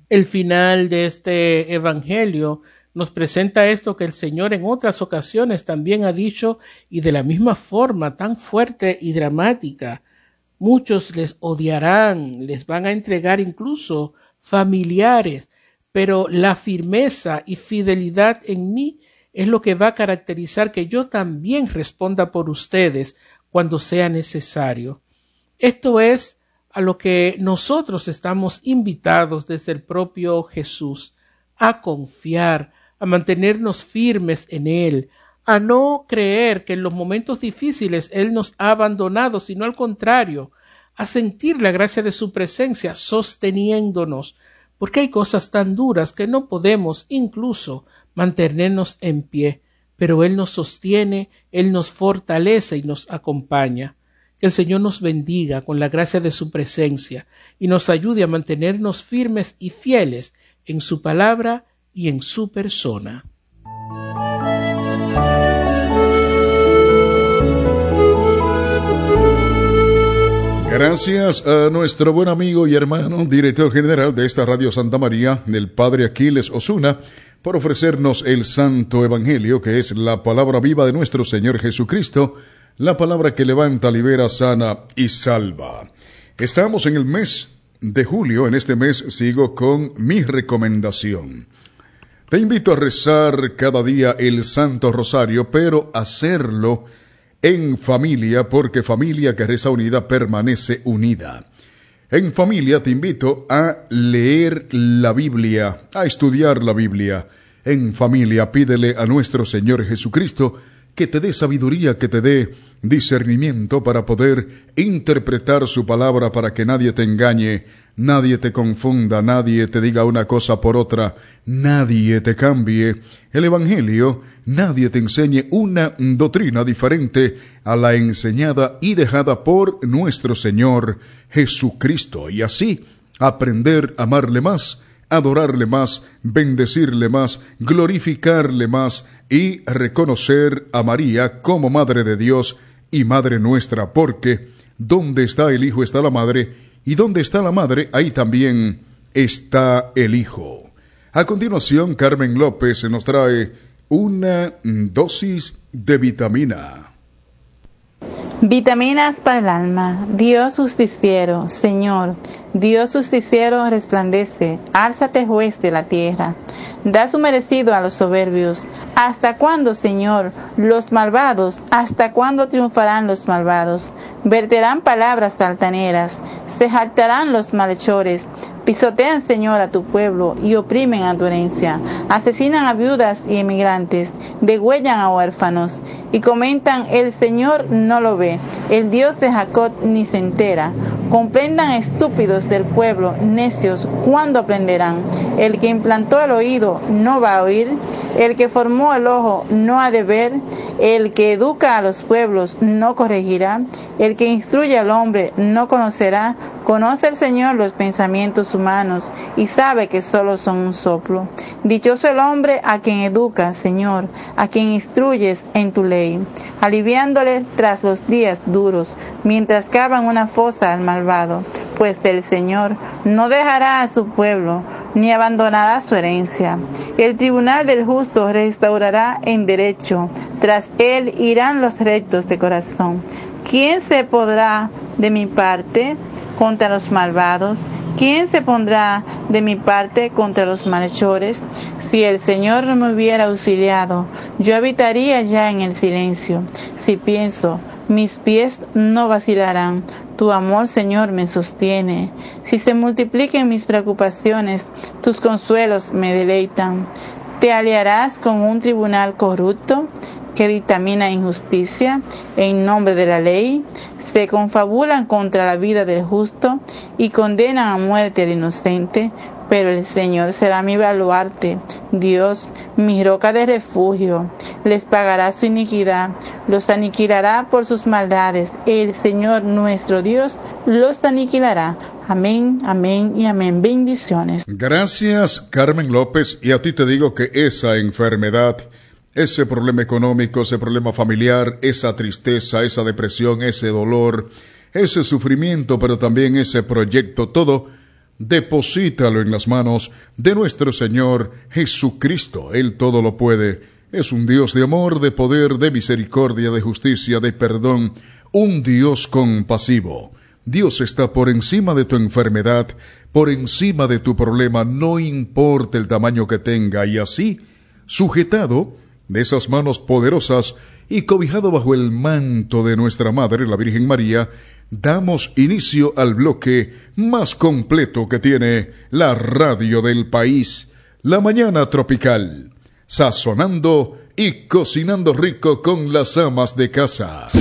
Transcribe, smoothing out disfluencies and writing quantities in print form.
El final de este evangelio nos presenta esto que el Señor en otras ocasiones también ha dicho, y de la misma forma tan fuerte y dramática. Muchos les odiarán, les van a entregar incluso familiares, pero la firmeza y fidelidad en mí es lo que va a caracterizar que yo también responda por ustedes cuando sea necesario. Esto es a lo que nosotros estamos invitados desde el propio Jesús, a confiar, a mantenernos firmes en Él, a no creer que en los momentos difíciles Él nos ha abandonado, sino al contrario, a sentir la gracia de su presencia sosteniéndonos, porque hay cosas tan duras que no podemos incluso mantenernos en pie, pero Él nos sostiene, Él nos fortalece y nos acompaña. Que el Señor nos bendiga con la gracia de su presencia y nos ayude a mantenernos firmes y fieles en su palabra y en su persona. Gracias a nuestro buen amigo y hermano, director general de esta Radio Santa María, el Padre Aquiles Osuna, por ofrecernos el Santo Evangelio, que es la palabra viva de nuestro Señor Jesucristo, la palabra que levanta, libera, sana y salva. Estamos en el mes de julio. En este mes sigo con mi recomendación. Te invito a rezar cada día el Santo Rosario, pero hacerlo en familia, porque familia que reza unida permanece unida. En familia te invito a leer la Biblia, a estudiar la Biblia. En familia pídele a nuestro Señor Jesucristo que te dé sabiduría, que te dé discernimiento para poder interpretar su palabra, para que nadie te engañe, nadie te confunda, nadie te diga una cosa por otra, nadie te cambie el Evangelio, nadie te enseñe una doctrina diferente a la enseñada y dejada por nuestro Señor Jesucristo, y así aprender a amarle más, adorarle más, bendecirle más, glorificarle más y reconocer a María como Madre de Dios y Madre nuestra, porque donde está el Hijo está la Madre, y donde está la Madre, ahí también está el Hijo. A continuación, Carmen López nos trae una dosis de vitamina. Vitaminas para el alma. Dios justiciero, Señor, Dios justiciero resplandece, álzate juez de la tierra. Da su merecido a los soberbios. ¿Hasta cuándo, Señor, los malvados? ¿Hasta cuándo triunfarán los malvados? Verterán palabras altaneras, se jactarán los malhechores. Pisotean, Señor, a tu pueblo y oprimen a tu herencia. Asesinan a viudas y emigrantes, degüellan a huérfanos y comentan: el Señor no lo ve, el Dios de Jacob ni se entera. Comprendan, estúpidos del pueblo, necios, ¿cuándo aprenderán? El que implantó el oído no va a oír, el que formó el ojo no ha de ver, el que educa a los pueblos no corregirá, el que instruye al hombre no conocerá. Conoce el Señor los pensamientos humanos y sabe que solo son un soplo. Dichoso el hombre a quien educas, Señor, a quien instruyes en tu ley, aliviándole tras los días duros, mientras cavan una fosa al malvado. Pues el Señor no dejará a su pueblo, ni abandonará su herencia. El tribunal del justo restaurará en derecho, tras él irán los rectos de corazón. ¿Quién se podrá de mi parte contra los malvados? ¿Quién se pondrá de mi parte contra los malhechores? Si el Señor no me hubiera auxiliado, yo habitaría ya en el silencio. Si pienso, mis pies no vacilarán. Tu amor, Señor, me sostiene. Si se multipliquen mis preocupaciones, tus consuelos me deleitan. ¿Te aliarás con un tribunal corrupto que dictamina injusticia en nombre de la ley? Se confabulan contra la vida del justo y condenan a muerte al inocente. Pero el Señor será mi baluarte, Dios, mi roca de refugio. Les pagará su iniquidad, los aniquilará por sus maldades. El Señor nuestro Dios los aniquilará. Amén, amén y amén. Bendiciones. Gracias, Carmen López. Y a ti te digo que esa enfermedad, ese problema económico, ese problema familiar, esa tristeza, esa depresión, ese dolor, ese sufrimiento, pero también ese proyecto, todo deposítalo en las manos de nuestro Señor Jesucristo. Él todo lo puede. Es un Dios de amor, de poder, de misericordia, de justicia, de perdón, un Dios compasivo. Dios está por encima de tu enfermedad, por encima de tu problema, no importa el tamaño que tenga, y así, sujetado de esas manos poderosas y cobijado bajo el manto de nuestra Madre, la Virgen María, damos inicio al bloque más completo que tiene la radio del país, La Mañana Tropical, sazonando y cocinando rico con las amas de casa.